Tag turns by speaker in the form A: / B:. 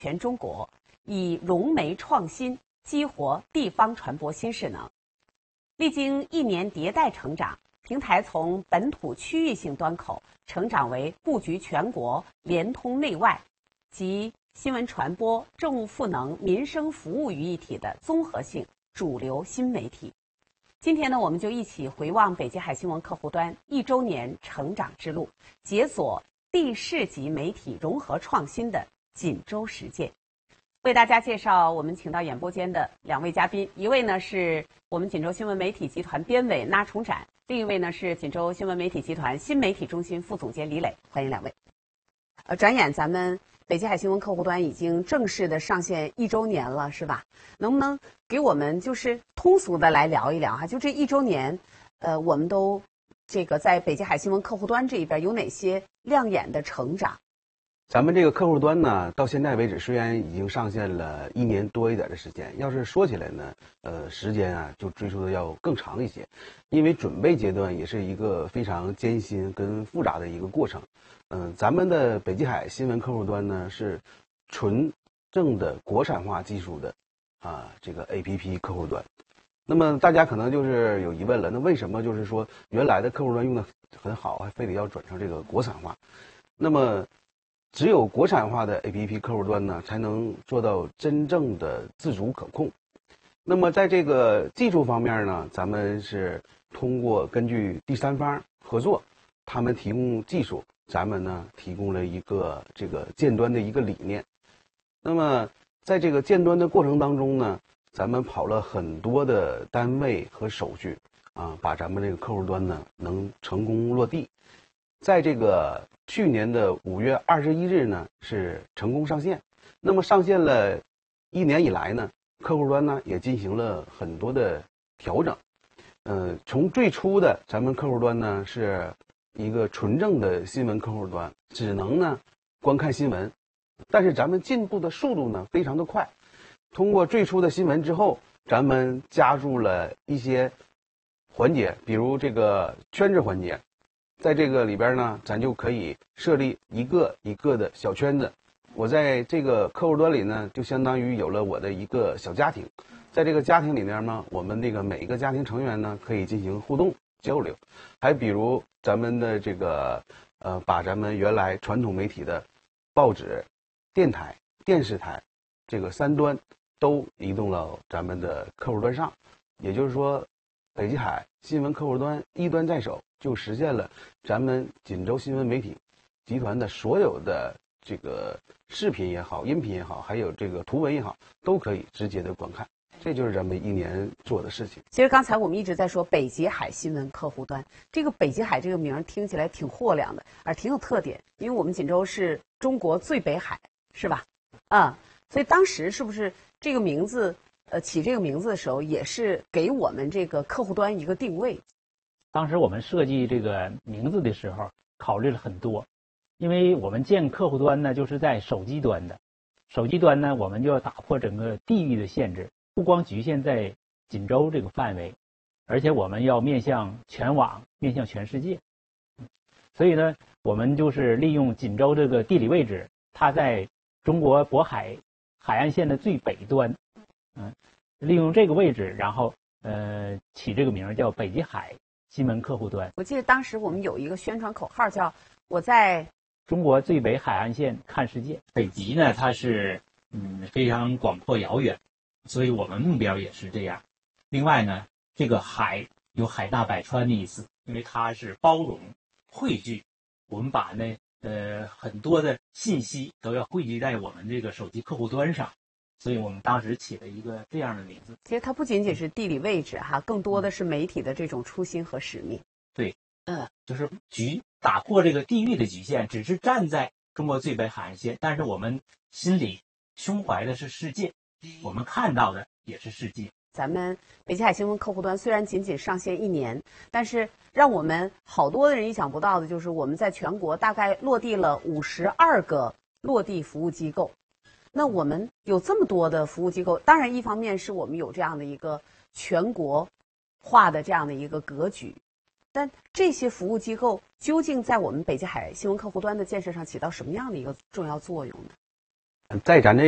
A: 全中国，以融媒创新激活地方传播新势能。历经1年迭代成长，平台从本土区域性端口成长为布局全国、联通内外及新闻传播、政务赋能、民生服务于一体的综合性主流新媒体。今天呢，我们就一起回望北极海新闻客户端1周年成长之路，解锁地市级媒体融合创新的锦州实践。为大家介绍我们请到演播间的2位嘉宾，一位呢是我们锦州新闻媒体集团编委那崇展，另一位呢是锦州新闻媒体集团新媒体中心副总监李磊。欢迎2位。转眼咱们北极海新闻客户端已经正式的上线1周年了，是吧？能不能给我们就是通俗的来聊一聊哈？就这1周年，我们都这个在北极海新闻客户端这一边有哪些亮眼的成长？
B: 咱们这个客户端呢，到现在为止虽然已经上线了1年多一点的时间，要是说起来呢，时间啊就追溯的要更长一些，因为准备阶段也是一个非常艰辛跟复杂的一个过程。咱们的北极海新闻客户端呢是纯正的国产化技术的这个 APP 客户端。那么大家可能就是有疑问了，那为什么就是说原来的客户端用的很好，还非得要转成这个国产化？那么只有国产化的 APP 客户端呢，才能做到真正的自主可控。那么在这个技术方面呢，咱们是通过根据第三方合作，他们提供技术，咱们呢提供了一个这个建端的一个理念。那么在这个建端的过程当中呢，咱们跑了很多的单位和手续把咱们这个客户端呢能成功落地。在这个去年的5月21日呢是成功上线。那么上线了1年以来呢，客户端呢也进行了很多的调整。从最初的咱们客户端呢是一个纯正的新闻客户端，只能呢观看新闻，但是咱们进步的速度呢非常的快。通过最初的新闻之后，咱们加入了一些环节，比如这个圈子环节。在这个里边呢，咱就可以设立一个一个的小圈子。我在这个客户端里呢，就相当于有了我的一个小家庭。在这个家庭里面呢，我们这个每一个家庭成员呢，可以进行互动交流。还比如咱们的这个把咱们原来传统媒体的报纸、电台、电视台这个3端都移动到咱们的客户端上。也就是说，北极海新闻客户端1端在手，就实现了咱们锦州新闻媒体集团的所有的这个视频也好、音频也好，还有这个图文也好，都可以直接的观看。这就是咱们1年做的事情。
A: 其实刚才我们一直在说北极海新闻客户端，这个北极海这个名听起来挺豁亮的，而挺有特点，因为我们锦州是中国最北海，是吧？所以当时是不是这个名字起这个名字的时候，也是给我们这个客户端一个定位？
C: 当时我们设计这个名字的时候考虑了很多，因为我们建客户端呢就是在手机端的，手机端呢我们就要打破整个地域的限制，不光局限在锦州这个范围，而且我们要面向全网，面向全世界。所以呢，我们就是利用锦州这个地理位置，它在中国渤海海岸线的最北端，利用这个位置，然后起这个名叫北极海新闻客户端。
A: 我记得当时我们有一个宣传口号叫“我在
C: 中国最北海岸线看世界”。
D: 北极呢，它是非常广阔遥远，所以我们目标也是这样。另外呢，这个海有海纳百川的意思，因为它是包容汇聚，我们把很多的信息都要汇聚在我们这个手机客户端上。所以我们当时起了一个这样的名字。
A: 其实它不仅仅是地理位置更多的是媒体的这种初心和使命。
D: 对，就是打破这个地域的局限，只是站在中国最北海岸线，但是我们心里胸怀的是世界，我们看到的也是世界。
A: 咱们北极海新闻客户端虽然仅仅上线1年，但是让我们好多的人意想不到的就是，我们在全国大概落地了52个落地服务机构。那我们有这么多的服务机构，当然一方面是我们有这样的一个全国化的这样的一个格局，但这些服务机构究竟在我们北极海新闻客户端的建设上起到什么样的一个重要作用呢？
B: 在咱这